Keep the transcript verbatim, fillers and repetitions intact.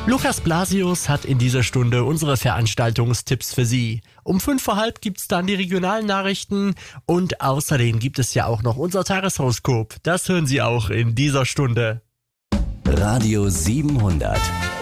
Lukas Blasius hat in dieser Stunde unsere Veranstaltungstipps für Sie. Um fünf vor halb gibt's dann die regionalen Nachrichten und außerdem gibt es ja auch noch unser Tageshoroskop. Das hören Sie auch in dieser Stunde. Radio siebenhundert.